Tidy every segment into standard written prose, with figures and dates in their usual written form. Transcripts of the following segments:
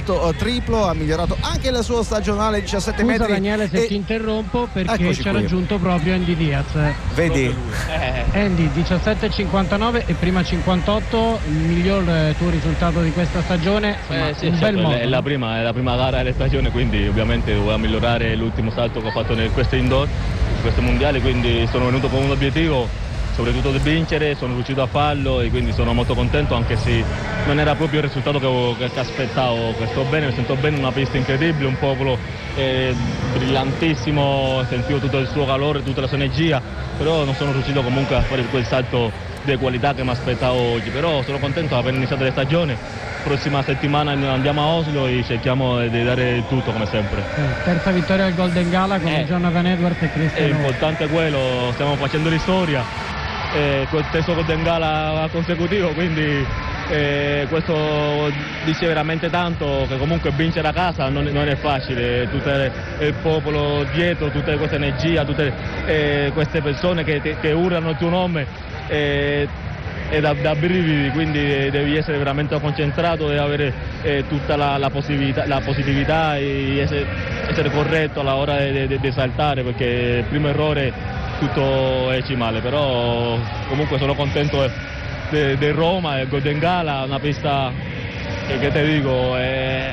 questo triplo, ha migliorato anche il suo stagionale 17 Scusa, metri. Daniele, se ti interrompo, perché Eccoci ci ha qui. raggiunto proprio Andy Diaz. Vedi? Andy 17,59 e prima 58, il miglior tuo risultato di questa stagione. Insomma, Sì, un bel certo, modo. è la prima gara della stagione, quindi ovviamente volevo migliorare l'ultimo salto che ho fatto in questo indoor, in questo mondiale, quindi sono venuto con un obiettivo, soprattutto di vincere, sono riuscito a farlo e quindi sono molto contento, anche se non era proprio il risultato che aspettavo, che sto bene, mi sento bene, una pista incredibile, un popolo brillantissimo, sentivo tutto il suo calore, tutta la sua energia, però non sono riuscito comunque a fare quel salto di qualità che mi aspettavo oggi, però sono contento di aver iniziato la stagione. Prossima settimana andiamo a Oslo e cerchiamo di dare tutto come sempre. Terza vittoria al Golden Gala con Jonathan Edwards e Cristiano. È importante quello, stiamo facendo di storia, col terzo Golden Gala consecutivo, quindi questo dice veramente tanto, che comunque vincere a casa non è facile, tutto il popolo dietro, tutta questa energia, tutte queste persone che urlano il tuo nome. È da brividi, quindi devi essere veramente concentrato e avere tutta la positività e essere corretto alla hora di saltare, perché il primo errore tutto esce male, però comunque sono contento di Roma, il Golden Gala, una pista che te dico è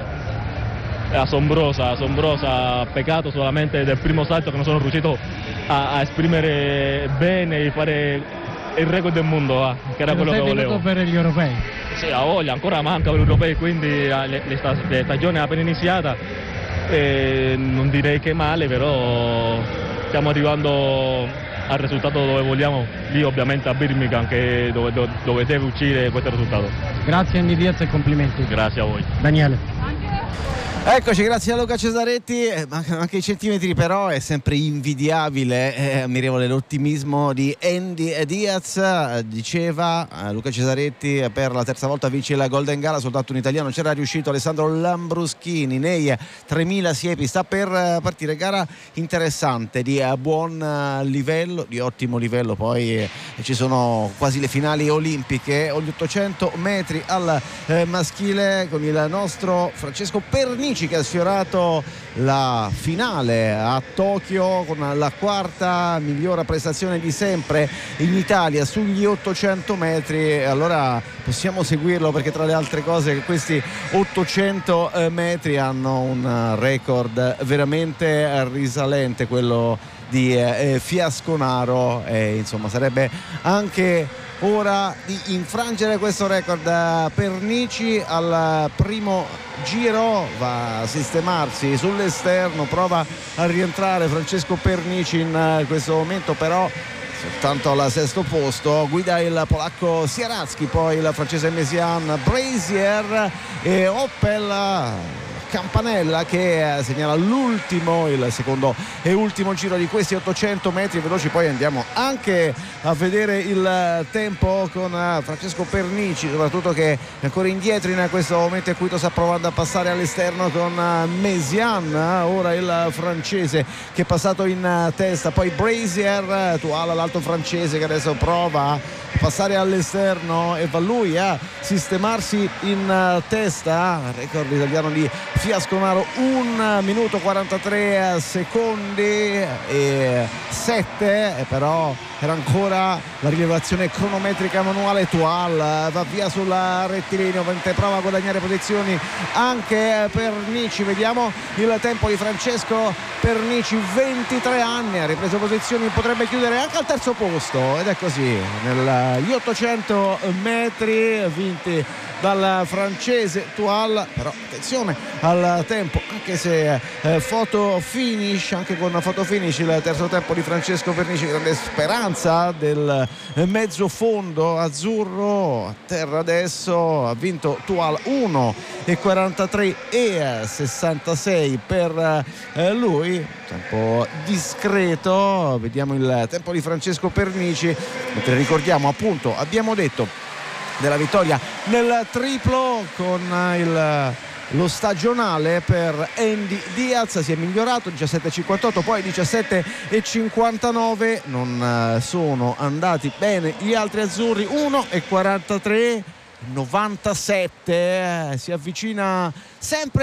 assombrosa, peccato solamente del primo salto che non sono riuscito a esprimere bene e fare il record del mondo, che era quello che volevo. Sei venuto per gli europei? Sì, ha voglia, ancora manca per gli europei, quindi la stagione è appena iniziata e non direi che male, però stiamo arrivando al risultato dove vogliamo, lì ovviamente a Birmingham, che dove deve uscire questo risultato. Grazie Andy Diaz e complimenti. Grazie a voi. Daniele. Eccoci, grazie a Luca Cesaretti. Mancano anche i centimetri, però è sempre invidiabile, ammirevole l'ottimismo di Andy Diaz. Diceva Luca Cesaretti, per la terza volta vince la Golden Gala, soltanto un italiano c'era riuscito, Alessandro Lambruschini. Nei 3000 siepi sta per partire, gara interessante, di buon livello, di ottimo livello. Poi ci sono quasi le finali olimpiche, gli 800 metri al maschile, con il nostro Francesco Pernici che ha sfiorato la finale a Tokyo con la quarta migliore prestazione di sempre in Italia sugli 800 metri. Allora possiamo seguirlo, perché tra le altre cose questi 800 metri hanno un record veramente risalente, quello di Fiasconaro, e insomma sarebbe anche ora di infrangere questo record. Pernici al primo giro va a sistemarsi sull'esterno, prova a rientrare Francesco Pernici in questo momento, però soltanto al sesto posto. Guida il polacco Sieracki, poi il francese Mesian, Brazier e Oppel Campanella che segnala l'ultimo, il secondo e ultimo giro di questi 800 metri veloci. Poi andiamo anche a vedere il tempo con Francesco Pernici, soprattutto che è ancora indietro in questo momento, in cui sta provando a passare all'esterno con Mesian. Ora il francese che è passato in testa, poi Brazier, Tuala l'alto francese che adesso prova a passare all'esterno e va lui a sistemarsi in testa. Record italiano di Fiasconaro, 1 minuto 43 secondi e 7, però era ancora la rilevazione cronometrica manuale. Tual va via sulla rettilineo, prova a guadagnare posizioni anche Pernici. Vediamo il tempo di Francesco Pernici, 23 anni, ha ripreso posizioni, potrebbe chiudere anche al terzo posto, ed è così negli 800 metri vinti dal francese Tual. Però attenzione al tempo, anche se foto finish, anche con foto finish il terzo tempo di Francesco Pernici, grande speranza del mezzo fondo azzurro. A terra adesso, ha vinto Tual, 1:43 e 66 per lui, tempo discreto. Vediamo il tempo di Francesco Pernici, mentre ricordiamo, appunto, abbiamo detto della vittoria nel triplo con lo stagionale per Andy Diaz. Si è migliorato, 17,58, poi 17,59. Non sono andati bene gli altri azzurri, 1,43, 97. Si avvicina sempre